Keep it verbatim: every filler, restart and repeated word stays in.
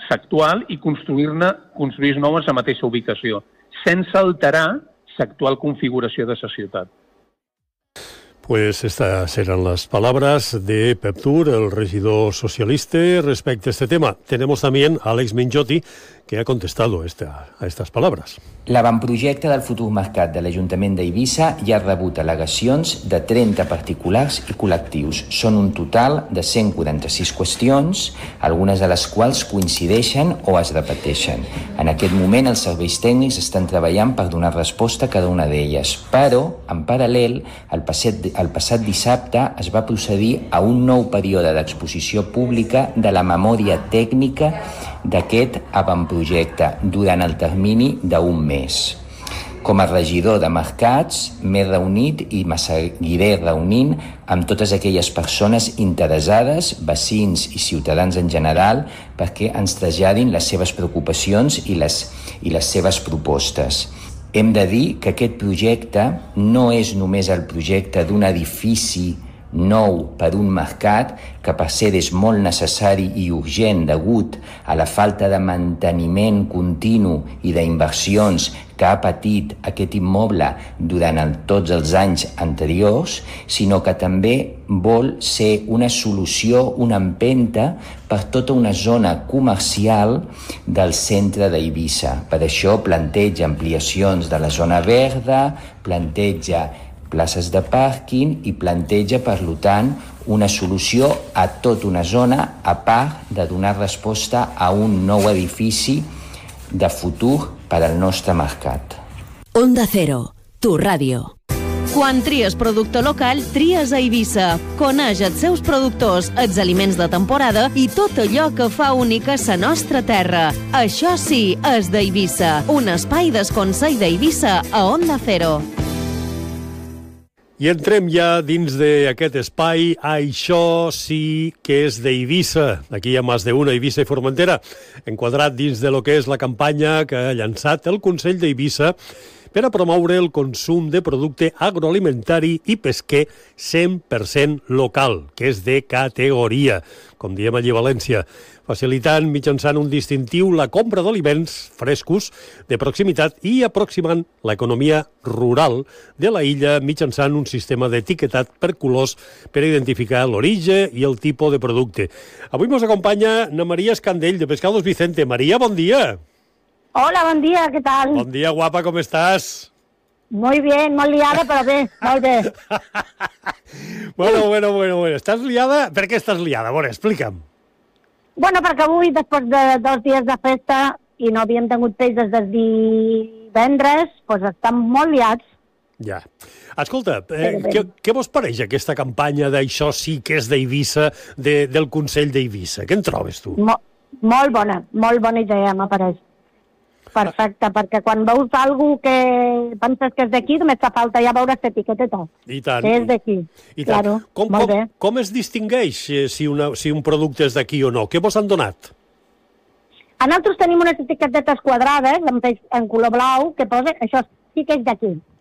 l'actual i construir-ne construir noves a la mateixa ubicació, sense alterar l'actual configuració de la ciutat. Pues estas eran las palabras de Pep Tur, el regidor socialista, respecto a este tema. Tenemos también a Àlex Minjotti, que ha contestado esta, a estas palabras. L'avantprojecte del futur mercat de l'Ajuntament d'Eivissa ja ha rebut al·legacions de trenta particulars i col·lectius. Són un total de cent quaranta-sis qüestions, algunes de les quals coincideixen o es repeteixen. En aquest moment els serveis tècnics estan treballant per donar resposta a cada una d'elles, però, en paral·lel, el passat, el passat dissabte es va procedir a un nou període d'exposició pública de la memòria tècnica d'aquest avantprojecte durant el termini d'un mes. Com a regidor de mercats, m'he reunit i me seguiré reunint amb totes aquelles persones interessades, veïns i ciutadans en general, perquè ens traslladin les seves preocupacions i les, i les seves propostes. Hem de dir que aquest projecte no és només el projecte d'un edifici nou per un mercat que per ser és molt necessari i urgent degut a la falta de manteniment continu i d'inversions que ha patit aquest immoble durant el, tots els anys anteriors, sinó que també vol ser una solució, una empenta per tota una zona comercial del centre d'Eivissa. Per això planteja ampliacions de la zona verda, planteja places de pàrquing i planteja, per tant, una solució a tota una zona a part de donar resposta a un nou edifici de futur per al nostre mercat. Onda Cero, tu ràdio. Quan tries producte local, tries a Eivissa. Coneix els seus productors, els aliments de temporada i tot allò que fa única sa nostra terra. Això sí, és d'Eivissa. Un espai d'esconsell d'Eivissa a Onda Cero. I entrem ja dins d'aquest espai. Això sí que és d'Eivissa. Aquí hi ha més d'una, Eivissa i Formentera, enquadrat dins de lo que és la campanya que ha llançat el Consell d'Eivissa per a promoure el consum de producte agroalimentari i pesquer cent per cent local, que és de categoria, com diem allí a València, facilitant mitjançant un distintiu la compra d'aliments frescos de proximitat i aproximant l'economia rural de la illa mitjançant un sistema d'etiquetat per colors per identificar l'origen i el tipus de producte. Avui ens acompanya na Maria Escandell, de Pescados Vicente. Maria, bon dia. Hola, bon dia, què tal? Bon dia, guapa, com estàs? Muy bien, molt liada, però bé, molt bé. bueno, bueno, bueno, bueno. Estàs liada? Per què estàs liada? Bueno, explica'm. Bueno, perquè avui, després de dos dies de festa, i no havíem tingut peix des del divendres, doncs estem molt liats. Ja. Escolta, eh, què, què vos pareix aquesta campanya d'Això sí que és d'Eivissa, de, del Consell d'Eivissa? Què en trobes, tu? Mo molt bona, molt bona idea, m'apareix. Perfecte, perquè quan veus alguna que penses que és d'aquí, només te falta ja veure l'etiqueteta. I tant. Que és d'aquí. I tant. Claro, com, molt com, bé. com es distingueix si, una, si un producte és d'aquí o no? Què vos han donat? A nosaltres tenim unes etiquetetes quadrades, en, en color blau, que posa això sí que és d'aquí.